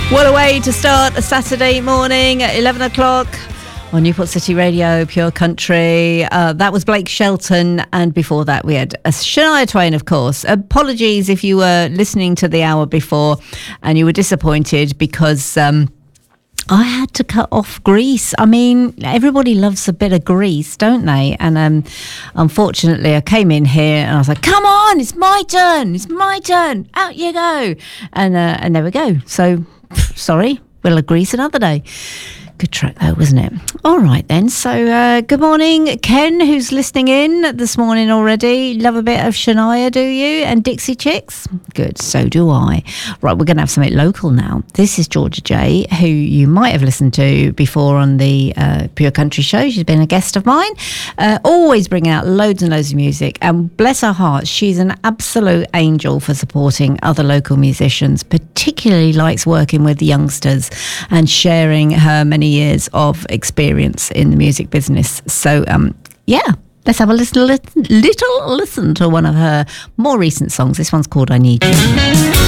What a way to start a Saturday morning at 11 o'clock on Newport City Radio, Pure Country. That was Blake Shelton, and before that we had Shania Twain, of course. Apologies if you were listening to the hour before and you were disappointed because I had to cut off Grease. I mean, everybody loves a bit of Grease, don't they? And unfortunately, I came in here and I was like, come on, it's my turn, out you go. And there we go. So, sorry, we'll Grease another day. Good track though, wasn't it? All right then. So good morning, Ken, who's listening in this morning already. Love a bit of Shania, do you? And Dixie Chicks? Good, so do I. Right, we're going to have something local now. This is Georgia J, who you might have listened to before on the Pure Country show. She's been a guest of mine. Always bringing out loads and loads of music. And bless her heart, she's an absolute angel for supporting other local musicians, particularly likes working with youngsters and sharing her many years of experience in the music business. So yeah, let's have a little listen to one of her more recent songs. This one's called I Need You.